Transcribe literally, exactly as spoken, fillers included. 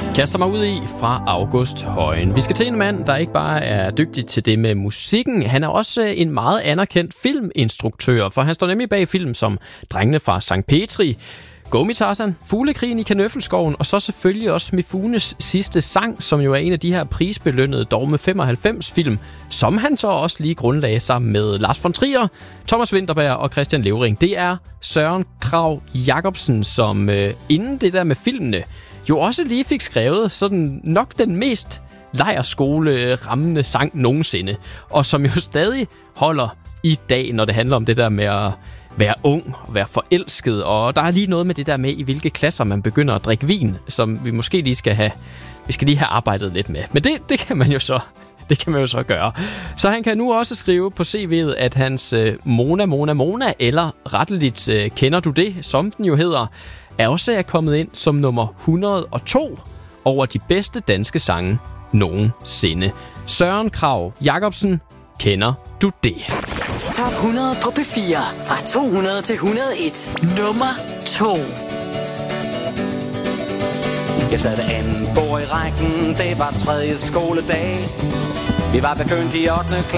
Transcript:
Kaster mig ud i fra August Højen. Vi skal til en mand, der ikke bare er dygtig til det med musikken. Han er også en meget anerkendt filminstruktør, for han står nemlig bag film som Drengene fra Sankt Petri, Gummi Tarzan, Fuglekrigen i Kanøffelskoven, og så selvfølgelig også Mifunes sidste sang, som jo er en af de her prisbelønnede Dogme femoghalvfems film, som han så også lige grundlagde sammen med Lars von Trier, Thomas Vinterberg og Christian Levering. Det er Søren Kragh Jacobsen, som øh, inden det der med filmene, jo også lige fik skrevet sådan nok den mest lejrskole-rammende sang nogensinde, og som jo stadig holder i dag, når det handler om det der med at være ung og være forelsket, og der er lige noget med det der med, i hvilke klasser man begynder at drikke vin, som vi måske lige skal have, vi skal lige have arbejdet lidt med. Men det, det kan man jo så det kan man jo så gøre. Så han kan nu også skrive på C V'et, at hans øh, Mona Mona Mona, eller retteligt øh, Kender du det, som den jo hedder, er også er kommet ind som nummer et hundrede og to over de bedste danske sange nogensinde. Søren Kragh Jacobsen, Kender du det? Top hundrede på P fire. Fra to hundrede til et hundrede og et. Nummer to. Jeg sad anden bord i rækken. Det var tredje skoledag. Vi var begyndt i ottende klasse.